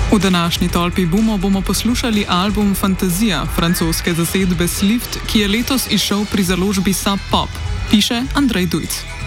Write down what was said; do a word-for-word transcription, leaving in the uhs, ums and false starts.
V današnji Tolpi Bumo bomo poslušali album Fantazija francoske zasedbe Slift, ki je letos izšel pri založbi Sub Pop, piše Andrej Dujc.